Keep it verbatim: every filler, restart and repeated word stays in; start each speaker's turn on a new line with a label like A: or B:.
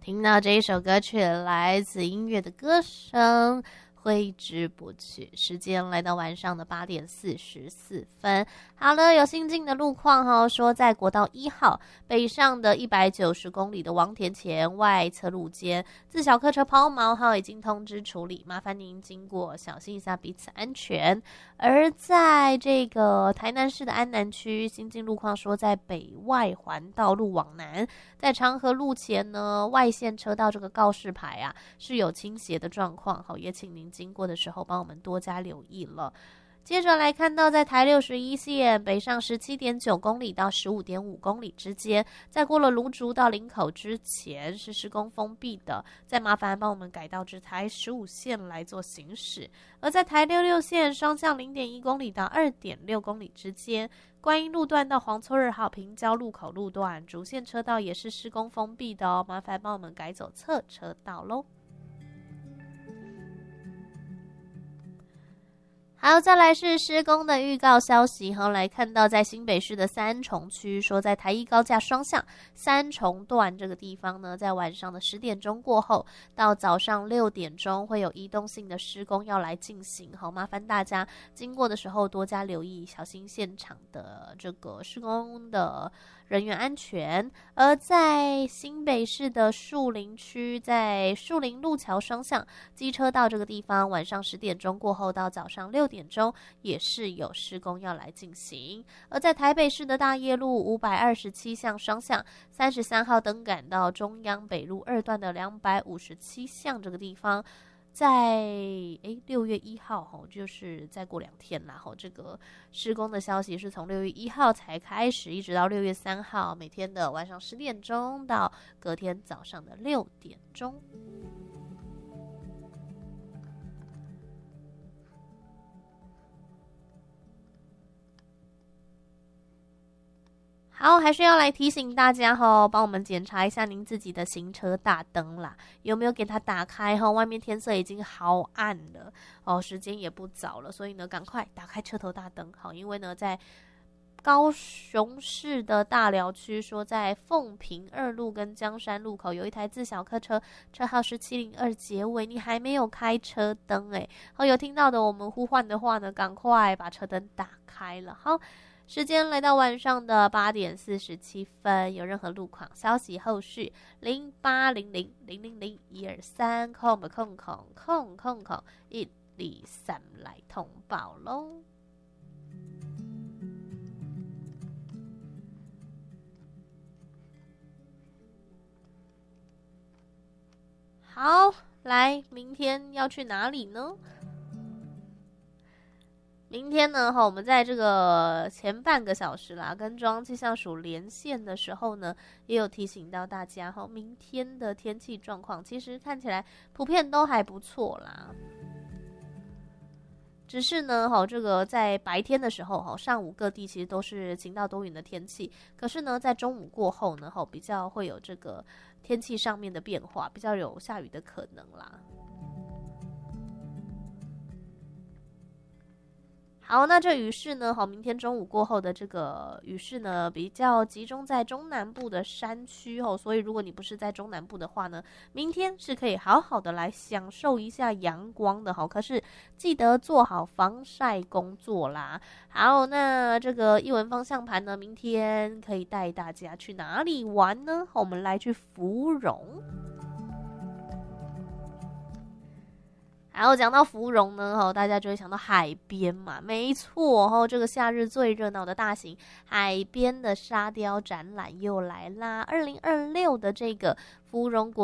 A: 听到这一首歌曲，来自音乐的歌声挥之不去。时间来到晚上的八点四十四分。好了，有新进的路况哈，说在国道一号北上的一百九十公里的王田前外侧路间，自小客车抛锚哈，已经通知处理，麻烦您经过小心一下，彼此安全。而在这个台南市的安南区，新进路况说在北外环道路往南，在长河路前呢，外线车道这个告示牌啊是有倾斜的状况，好，也请您经过的时候帮我们多加留意了。接着来看到在台六十一线北上 十七点九公里到 十五点五公里之间，在过了芦竹到林口之前是施工封闭的，再麻烦帮我们改道至台十五线来做行驶。而在台六六线双向 零点一公里到 二点六公里之间，观音路段到黄厝二号平交路口路段主线车道也是施工封闭的哦，麻烦帮我们改走侧车道咯。好，再来是施工的预告消息。好，来看到在新北市的三重区，说在台一高架双向三重段这个地方呢，在晚上的十点钟过后到早上六点钟会有移动性的施工要来进行。好，麻烦大家经过的时候多加留意，小心现场的这个施工的人员安全。而在新北市的树林区，在树林路桥双向机车道这个地方，晚上十点钟过后到早上六点钟也是有施工要来进行。而在台北市的大业路五百二十七巷双向三十三号登赶到中央北路二段的两百五十七巷这个地方，在诶六月一号吼，就是再过两天啦吼，这个施工的消息是从六月一号才开始，一直到六月三号，每天的晚上十点钟到隔天早上的六点钟。好，还是要来提醒大家吼，帮我们检查一下您自己的行车大灯啦，有没有给它打开吼？外面天色已经好暗了哦，时间也不早了，所以呢，赶快打开车头大灯。好，因为呢，在高雄市的大寮区，说在凤屏二路跟江山路口有一台自小客车，车号是七零二结尾，你还没有开车灯诶。好，有听到的我们呼唤的话呢，赶快把车灯打开了。好。时间来到晚上的八点四十七分，有任何路况消息后续零八零零零零零一二三空空空空空空一二三来通报喽。好，来，明天要去哪里呢？明天呢，哈，我们在这个前半个小时啦，跟中央气象署连线的时候呢，也有提醒到大家哈，明天的天气状况其实看起来普遍都还不错啦。只是呢，哈，这个在白天的时候，哈，上午各地其实都是晴到多云的天气。可是呢，在中午过后呢，哈，比较会有这个天气上面的变化，比较有下雨的可能啦。好，那这雨势呢？好，明天中午过后的这个雨势呢，比较集中在中南部的山区哦，所以如果你不是在中南部的话呢，明天是可以好好的来享受一下阳光的。好，可是记得做好防晒工作啦。好，那这个艺文方向盘呢，明天可以带大家去哪里玩呢？我们来去芙蓉。然后讲到芙蓉呢，哈，大家就会想到海边嘛，没错，哈，这个夏日最热闹的大型海边的沙雕展览又来啦，二零二六的这个芙蓉国